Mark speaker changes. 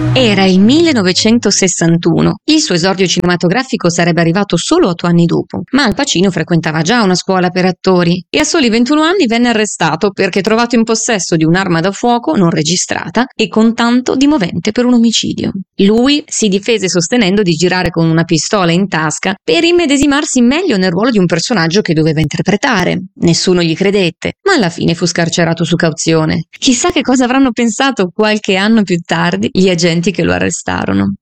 Speaker 1: Era il 1961. Il suo esordio cinematografico sarebbe arrivato solo 8 anni dopo, ma Al Pacino frequentava già una scuola per attori e a soli 21 anni venne arrestato perché trovato in possesso di un'arma da fuoco non registrata e con tanto di movente per un omicidio. Lui si difese sostenendo di girare con una pistola in tasca per immedesimarsi meglio nel ruolo di un personaggio che doveva interpretare. Nessuno gli credette, ma alla fine fu scarcerato su cauzione. Chissà che cosa avranno pensato qualche anno più tardi gli agenti che lo arrestarono.